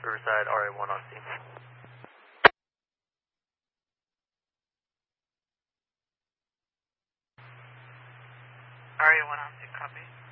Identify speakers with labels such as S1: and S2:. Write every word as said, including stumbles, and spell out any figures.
S1: Riverside, R A one on scene.
S2: R A one on scene, copy.